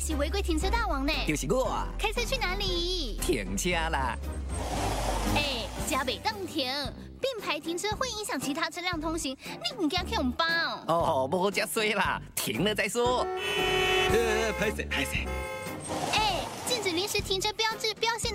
是违规停车大王呢。 就是我啊， 开车去哪里？ 停车啦。 哎，加北当停，并排停车会影响其他车辆通行，你唔惊去红包？ 哦，无好遮衰啦，停了再说。 拍谁？ 哎，禁止临时停车标志标线。